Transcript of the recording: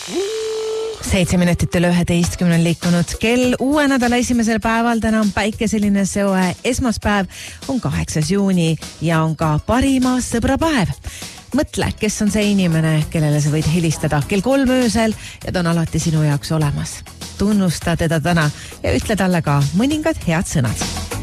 7 minutit üle 11 on liikunud kell uue nädala esimesel päeval. Täna on päikeseline soe esmaspäev, on 8. juuni ja on ka parima sõbrapäev. Mõtle, kes on see inimene, kellele sa võid helistada kell 3 öösel ja ta on alati sinu jaoks olemas. Tunnusta teda täna ja ütle talle ka mõningad head sõnad.